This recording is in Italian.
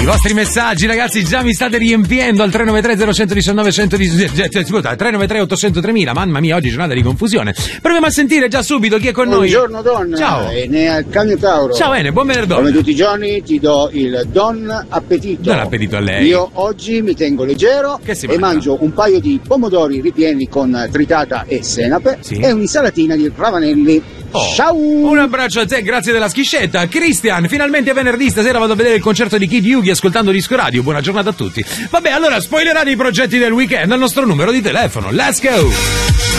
vostri messaggi, ragazzi, già mi state riempiendo al 393 0119 393 800 3000. Mamma mia, oggi giornata di confusione. Proviamo a sentire già subito chi è con noi. Buongiorno donna. Ciao. Ene Cagno Tauro. Ciao Ene, buon venerdì. Come tutti i giorni ti do il Don Appetito. Buon appetito a lei. Io oggi mi tengo leggero e mangio un paio di pomodori ripieni con tritata e senape e un'insalatina di ravanelli. Ciao! Un abbraccio a te, grazie della schiscetta. Cristian, finalmente è venerdì, stasera vado a vedere il concerto di Kid Yugi ascoltando Disco Radio. Buona giornata a tutti. Vabbè, allora spoilerate i progetti del weekend al nostro numero di telefono. Let's go!